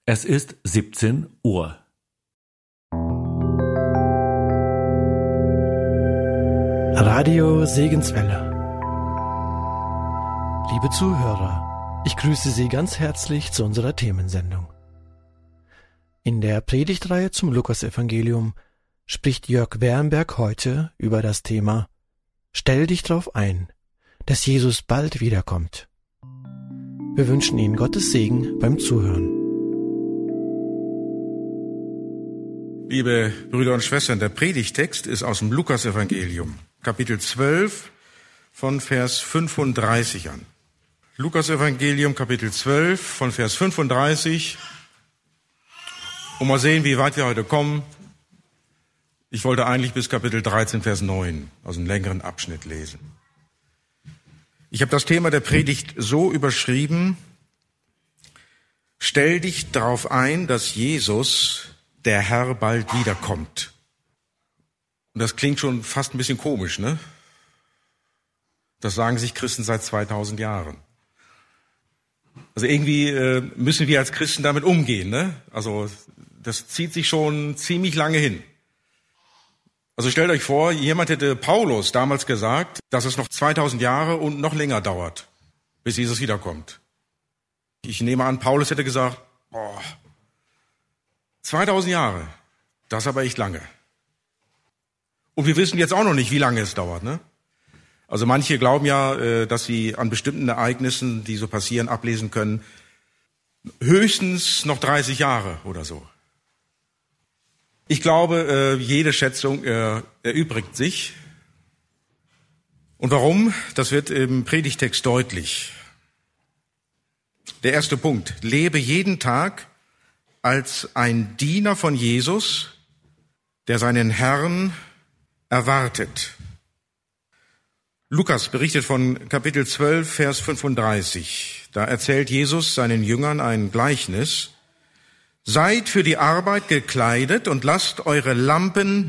Es ist 17 Uhr. Radio Segenswelle. Liebe Zuhörer, ich grüße Sie ganz herzlich zu unserer Themensendung. In der Predigtreihe zum Lukasevangelium spricht Jörg Wernberg heute über das Thema Stell dich drauf ein, dass Jesus bald wiederkommt. Wir wünschen Ihnen Gottes Segen beim Zuhören. Liebe Brüder und Schwestern, der Predigtext ist aus dem Lukasevangelium, Kapitel 12, von Vers 35 an. Lukasevangelium, Kapitel 12, von Vers 35. Und mal sehen, wie weit wir heute kommen. Ich wollte eigentlich bis Kapitel 13, Vers 9, also einen längeren Abschnitt lesen. Ich habe das Thema der Predigt so überschrieben: Stell dich darauf ein, dass Jesus, der Herr, bald wiederkommt. Und das klingt schon fast ein bisschen komisch, ne? Das sagen sich Christen seit 2000 Jahren. Also irgendwie müssen wir als Christen damit umgehen, ne? Also das zieht sich schon ziemlich lange hin. Also stellt euch vor, jemand hätte Paulus damals gesagt, dass es noch 2000 Jahre und noch länger dauert, bis Jesus wiederkommt. Ich nehme an, Paulus hätte gesagt, 2000 Jahre, das ist aber echt lange. Und wir wissen jetzt auch noch nicht, wie lange es dauert, ne? Also manche glauben ja, dass sie an bestimmten Ereignissen, die so passieren, ablesen können, höchstens noch 30 Jahre oder so. Ich glaube, jede Schätzung erübrigt sich. Und warum? Das wird im Predigtext deutlich. Der erste Punkt: Lebe jeden Tag als ein Diener von Jesus, der seinen Herrn erwartet. Lukas berichtet von Kapitel 12, Vers 35. Da erzählt Jesus seinen Jüngern ein Gleichnis. Seid für die Arbeit gekleidet und lasst eure Lampen